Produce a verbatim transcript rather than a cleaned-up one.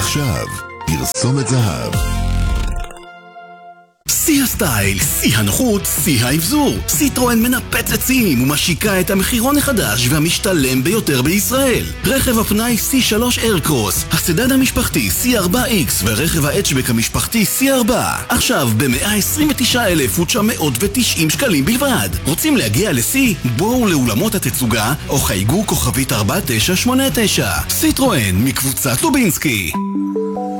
עכשיו, פרסומת זהב. שיא הסטייל, שיא הנוחות, שיא האבזור. סיטרואן מנפצת שיאים ומשיקה את המחירון החדש והמשתלם ביותר בישראל. רכב הפנאי סי שלוש איירקרוס, הסדן המשפחתי סי ארבע איקס ורכב ההאצ'בק המשפחתי סי ארבע. עכשיו ב-מאה עשרים ותשעה אלף ותשע מאות ותשעים שקלים בלבד. רוצים להגיע לסי? בואו לאולמות התצוגה או חייגו כוכבית ארבע תשע שמונה תשע. סיטרואן מקבוצת לובינסקי.